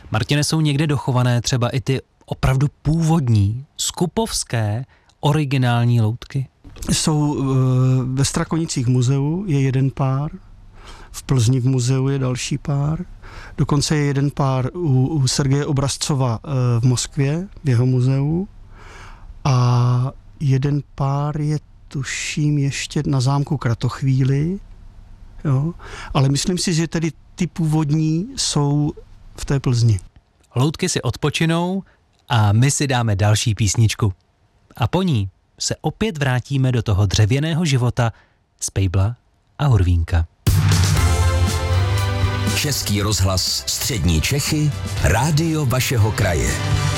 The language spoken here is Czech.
Martine, jsou někde dochované třeba i ty opravdu původní, skupovské, originální loutky? Jsou ve Strakonicích muzeu, je jeden pár, v Plzni v muzeu je další pár, dokonce je jeden pár u Sergeje Obrazcova v Moskvě, v jeho muzeu, a jeden pár je, tuším, ještě na zámku Kratochvíli, jo? Ale myslím si, že tedy ty původní jsou v té Plzni. Loutky si odpočinou a my si dáme další písničku. A po ní se opět vrátíme do toho dřevěného života z Pejbla a Hurvínka. Český rozhlas Střední Čechy, rádio vašeho kraje.